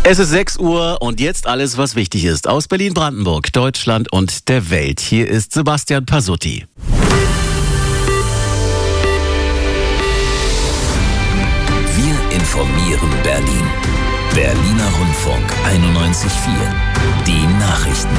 Es ist 6 Uhr und jetzt alles, was wichtig ist aus Berlin-Brandenburg, Deutschland und der Welt. Hier ist Sebastian Pasutti. Wir informieren Berlin. Berliner Rundfunk 91.4. Die Nachrichten.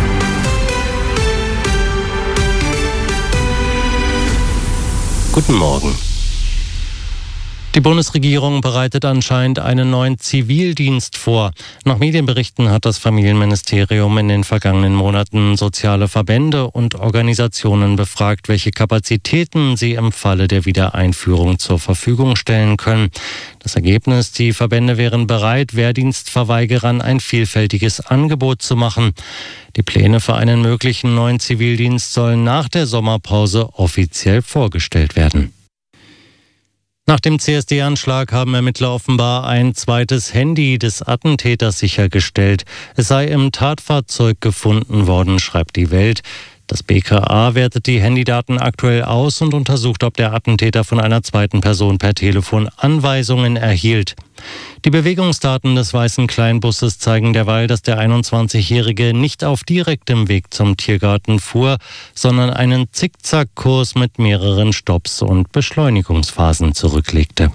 Guten Morgen. Die Bundesregierung bereitet anscheinend einen neuen Zivildienst vor. Nach Medienberichten hat das Familienministerium in den vergangenen Monaten soziale Verbände und Organisationen befragt, welche Kapazitäten sie im Falle der Wiedereinführung zur Verfügung stellen können. Das Ergebnis: Die Verbände wären bereit, Wehrdienstverweigerern ein vielfältiges Angebot zu machen. Die Pläne für einen möglichen neuen Zivildienst sollen nach der Sommerpause offiziell vorgestellt werden. Nach dem CSD-Anschlag haben Ermittler offenbar ein zweites Handy des Attentäters sichergestellt. Es sei im Tatfahrzeug gefunden worden, schreibt die Welt. Das BKA wertet die Handydaten aktuell aus und untersucht, ob der Attentäter von einer zweiten Person per Telefon Anweisungen erhielt. Die Bewegungsdaten des weißen Kleinbusses zeigen derweil, dass der 21-Jährige nicht auf direktem Weg zum Tiergarten fuhr, sondern einen Zickzackkurs mit mehreren Stopps und Beschleunigungsphasen zurücklegte.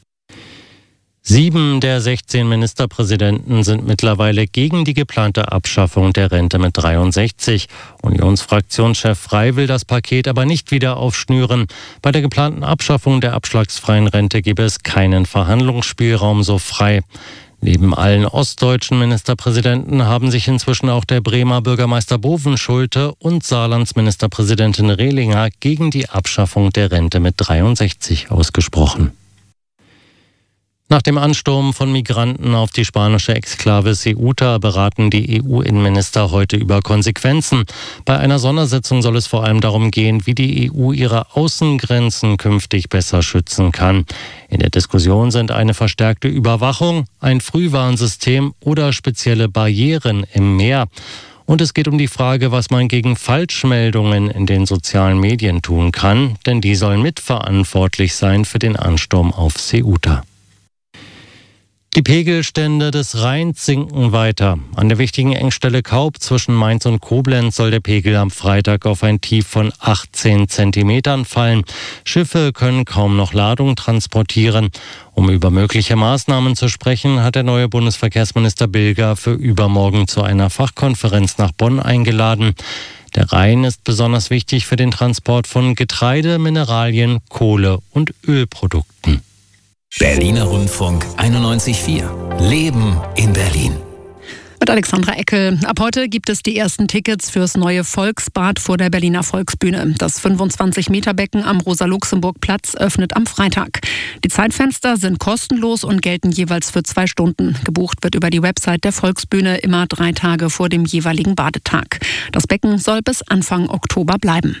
7 der 16 Ministerpräsidenten sind mittlerweile gegen die geplante Abschaffung der Rente mit 63. Unionsfraktionschef Frey will das Paket aber nicht wieder aufschnüren. Bei der geplanten Abschaffung der abschlagsfreien Rente gebe es keinen Verhandlungsspielraum, so Frey. Neben allen ostdeutschen Ministerpräsidenten haben sich inzwischen auch der Bremer Bürgermeister Bovenschulte und Saarlands Ministerpräsidentin Rehlinger gegen die Abschaffung der Rente mit 63 ausgesprochen. Nach dem Ansturm von Migranten auf die spanische Exklave Ceuta beraten die EU-Innenminister heute über Konsequenzen. Bei einer Sondersitzung soll es vor allem darum gehen, wie die EU ihre Außengrenzen künftig besser schützen kann. In der Diskussion sind eine verstärkte Überwachung, ein Frühwarnsystem oder spezielle Barrieren im Meer. Und es geht um die Frage, was man gegen Falschmeldungen in den sozialen Medien tun kann, denn die sollen mitverantwortlich sein für den Ansturm auf Ceuta. Die Pegelstände des Rheins sinken weiter. An der wichtigen Engstelle Kaub zwischen Mainz und Koblenz soll der Pegel am Freitag auf ein Tief von 18 Zentimetern fallen. Schiffe können kaum noch Ladung transportieren. Um über mögliche Maßnahmen zu sprechen, hat der neue Bundesverkehrsminister Bilger für übermorgen zu einer Fachkonferenz nach Bonn eingeladen. Der Rhein ist besonders wichtig für den Transport von Getreide, Mineralien, Kohle und Ölprodukten. Berliner Rundfunk 91.4. Leben in Berlin. Mit Alexandra Eckel. Ab heute gibt es die ersten Tickets fürs neue Volksbad vor der Berliner Volksbühne. Das 25-Meter-Becken am Rosa-Luxemburg-Platz öffnet am Freitag. Die Zeitfenster sind kostenlos und gelten jeweils für 2 Stunden. Gebucht wird über die Website der Volksbühne immer 3 Tage vor dem jeweiligen Badetag. Das Becken soll bis Anfang Oktober bleiben.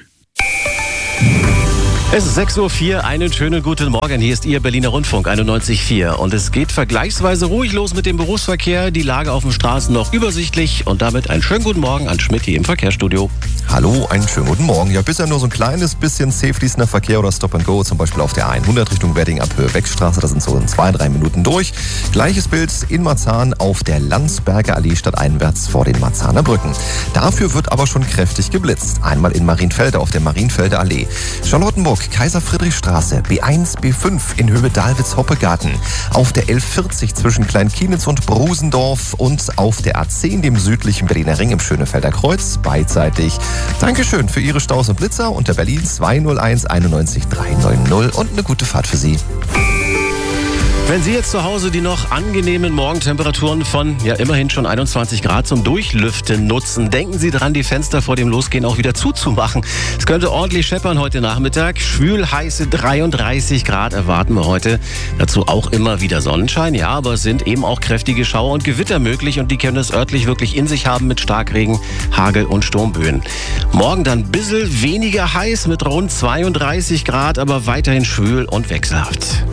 Es ist 6.04 Uhr, einen schönen guten Morgen. Hier ist Ihr Berliner Rundfunk 91.4. Und es geht vergleichsweise ruhig los mit dem Berufsverkehr. Die Lage auf den Straßen noch übersichtlich. Und damit einen schönen guten Morgen an Schmidt hier im Verkehrsstudio. Hallo, einen schönen guten Morgen. Ja, bisher nur so ein kleines bisschen safe fließender Verkehr oder Stop and Go. Zum Beispiel auf der A100 Richtung Wedding ab Höhe-Beckstraße. Das sind so in 2-3 Minuten durch. Gleiches Bild in Marzahn auf der Landsberger Allee stadteinwärts vor den Marzahner Brücken. Dafür wird aber schon kräftig geblitzt. Einmal in Marienfelde auf der Marienfelder Allee. Charlottenburg, Kaiser-Friedrich-Straße, B1, B5 in Höhe Dahlwitz-Hoppegarten, auf der 1140 zwischen Kleinkienitz und Brusendorf und auf der A10, dem südlichen Berliner Ring im Schönefelder Kreuz, beidseitig. Dankeschön für Ihre Staus und Blitzer unter Berlin 201 91 390 und eine gute Fahrt für Sie. Wenn Sie jetzt zu Hause die noch angenehmen Morgentemperaturen von immerhin schon 21 Grad zum Durchlüften nutzen, denken Sie dran, die Fenster vor dem Losgehen auch wieder zuzumachen. Es könnte ordentlich scheppern heute Nachmittag. Schwül heiße 33 Grad erwarten wir heute. Dazu auch immer wieder Sonnenschein, ja, aber es sind eben auch kräftige Schauer und Gewitter möglich und die können es örtlich wirklich in sich haben mit Starkregen, Hagel und Sturmböen. Morgen dann ein bisschen weniger heiß mit rund 32 Grad, aber weiterhin schwül und wechselhaft.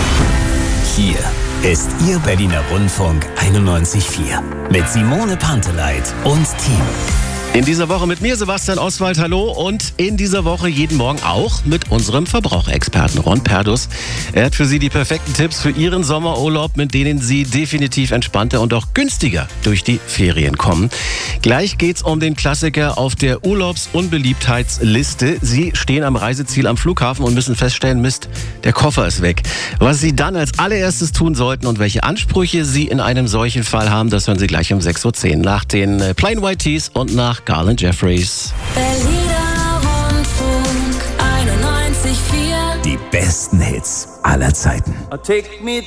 Hier ist Ihr Berliner Rundfunk 91.4 mit Simone Panteleit und Team. In dieser Woche mit mir, Sebastian Oswald, hallo. Und in dieser Woche jeden Morgen auch mit unserem Verbraucherexperten Ron Perdus. Er hat für Sie die perfekten Tipps für Ihren Sommerurlaub, mit denen Sie definitiv entspannter und auch günstiger durch die Ferien kommen. Gleich geht's um den Klassiker auf der Urlaubsunbeliebtheitsliste. Sie stehen am Reiseziel am Flughafen und müssen feststellen, Mist, der Koffer ist weg. Was Sie dann als allererstes tun sollten und welche Ansprüche Sie in einem solchen Fall haben, das hören Sie gleich um 6.10 Uhr nach den Plain White Tees und nach Garland Jeffries. Berliner Rundfunk 91,4. Die besten Hits aller Zeiten. Take me